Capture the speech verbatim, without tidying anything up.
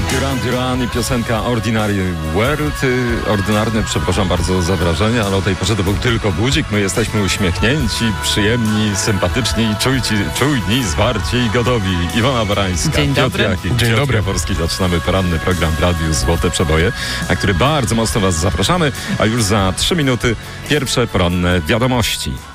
Duran Duran i piosenka Ordinary World. Ordynarny, przepraszam bardzo za wrażenie, ale o tej porze to był tylko budzik. My jesteśmy uśmiechnięci, przyjemni, sympatyczni, czujci, czujni, zwarci i gotowi. Iwona Barańska, Dzień Piotr dobry. Jachik, Dzień Piotr dobry. Jaworski. Zaczynamy poranny program w Radiu Złote Przeboje, na który bardzo mocno Was zapraszamy, a już za trzy minuty pierwsze poranne wiadomości.